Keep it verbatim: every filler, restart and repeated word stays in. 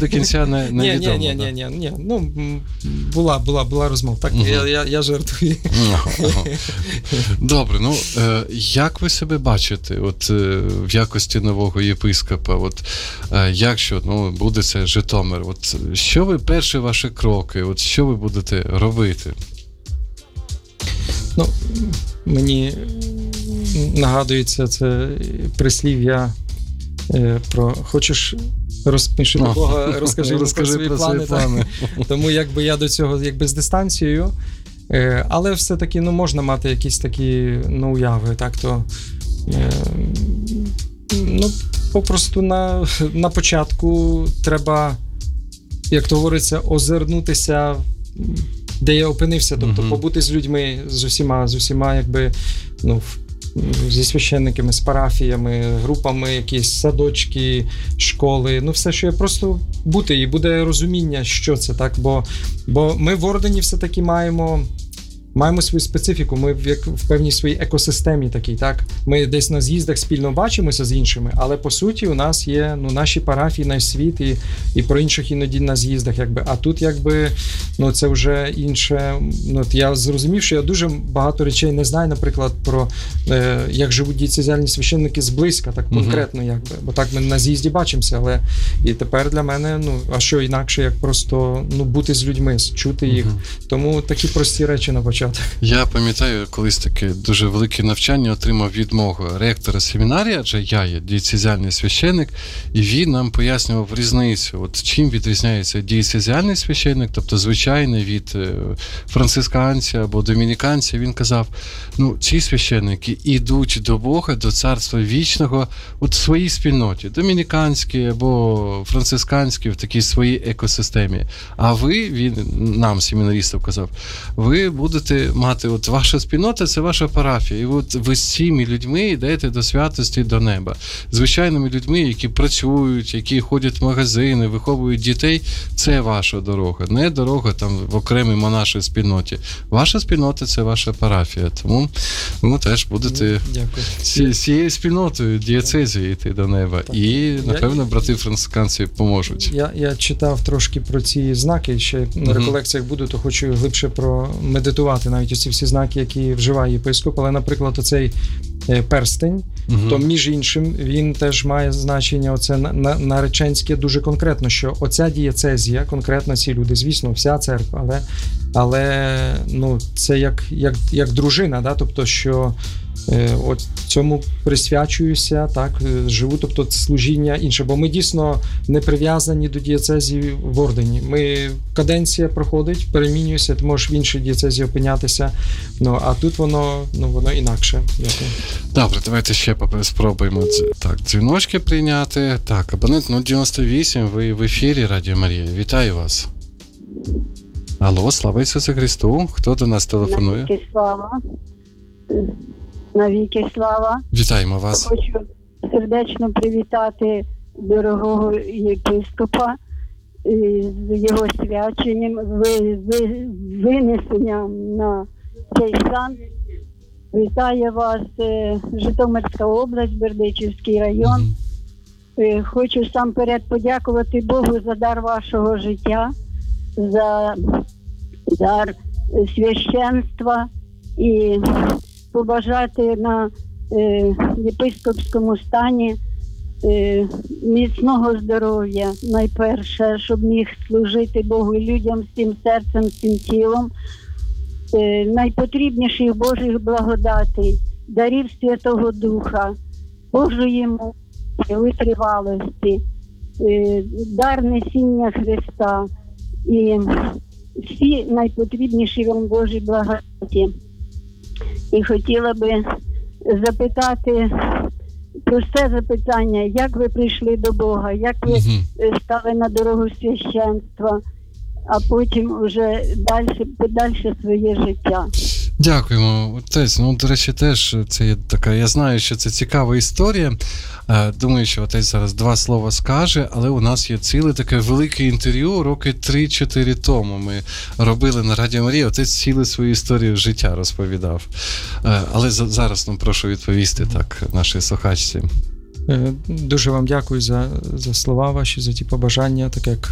до кінця не, не ні, відомо. Ні, ні, ні, ні, ні. Ну, була, була, була розмова. Так, угу. я, я, я жартую. Добре, ну, як ви себе бачите от, в якості нового єпископа? От, якщо ну, буде це Житомир, от, що ви, перші ваші кроки, от, що ви будете робити? Ну, мені нагадується це прислів'я е, про «хочеш розпиши до Бога, розкажи, розкажи про свої про плани». плани. Тому якби я до цього якби з дистанцією, е, але все-таки ну, можна мати якісь такі ну, уяви, так, то е, ну, попросту на, на початку треба, як то говориться, озирнутися, де я опинився, тобто uh-huh. побути з людьми, з усіма, з усіма, якби, ну, зі священниками, з парафіями, групами, якісь садочки, школи, ну все, що є, просто бути, і буде розуміння, що це, так, бо, бо ми в ордені все-таки маємо Маємо свою специфіку, ми в, як, в певній своїй екосистемі такій, так? Ми десь на з'їздах спільно бачимося з іншими, але по суті у нас є ну, наші парафії, наш світ і, і про інших іноді на з'їздах, якби. А тут якби, ну це вже інше, ну я зрозумів, що я дуже багато речей не знаю, наприклад, про е, як живуть дієцезіальні священники зблизька, так конкретно, uh-huh. якби. Бо так ми на з'їзді бачимося, але і тепер для мене, ну, а що інакше, як просто ну, бути з людьми, чути їх. Uh-huh. Тому такі прості речі на початку. Я пам'ятаю, колись таке дуже велике навчання отримав від мого ректора семінарії, адже я є дієцезіальний священник, і він нам пояснював різницю, от чим відрізняється дієцезіальний священник, тобто звичайний від францисканця або домініканця. Він казав, ну, ці священники йдуть до Бога, до Царства Вічного от в своїй спільноті, домініканські або францисканські, в такій своїй екосистемі. А ви, він нам, семінаристам, казав, ви будете мати, от ваша спільнота – це ваша парафія, і от ви з цими людьми йдете до святості, до неба. Звичайними людьми, які працюють, які ходять в магазини, виховують дітей – це ваша дорога, не дорога там в окремій монашій спільноті. Ваша спільнота – це ваша парафія, тому ви теж будете з цією спільнотою дієцезії йти до неба. Так. І, напевно, брати францисканці поможуть. Я, я читав трошки про ці знаки, ще на uh-huh. реколекціях буду, то хочу глибше промедитувати навіть оці всі знаки, які вживає єпископ, але, наприклад, оцей перстень, uh-huh. то, між іншим, він теж має значення оце на, нареченське дуже конкретно, що оця дієцезія, конкретно ці люди, звісно, вся церква, але, але ну, це як, як, як дружина, да? Тобто, що е, от цьому присвячуюся, так, живу, тобто служіння інше, бо ми дійсно не прив'язані до дієцезії в ордені. Ми, каденція проходить, перемінюється, ти можеш в іншій дієцезії опинятися, ну, а тут воно, ну, воно інакше. Дякую. Добре, давайте ще спробуємо так, дзвіночки прийняти. Так, абонент нуль дев'яносто вісім, ви в ефірі Радіо Марія. Вітаю вас. Алло, слава Ісусу Христу. Хто до нас телефонує? Навіки слава. Навіки слава. Вітаємо вас. Хочу сердечно привітати дорогого єпископа з його свяченням, винесенням на цей сан. Вітаю вас, Житомирська область, Бердичівський район. Mm-hmm. Хочу сам перед подякувати Богу за дар вашого життя, за дар священства і побажати на е, єпископському стані е, міцного здоров'я, найперше, щоб міг служити Богу і людям всім серцем, всім тілом, е, найпотрібніших Божих благодатей, дарів Святого Духа, Божої мудрості, витривалості, е, дар несіння Христа і всі найпотрібніші вам Божі благодаті. І хотіла би запитати, просте запитання, як ви прийшли до Бога, як ви uh-huh. стали на дорогу священства, а потім вже далі, подальше своє життя. Дякуємо, отець. Ну, до речі, теж це є така, я знаю, що це цікава історія. Думаю, що отець зараз два слова скаже, але у нас є ціле таке велике інтерв'ю роки три-чотири тому. Ми робили на Радіо Марія, отець цілу свою історію життя розповідав. Але зараз, ну, прошу відповісти так нашій слухачці. Дуже вам дякую за, за слова ваші, за ті побажання, так як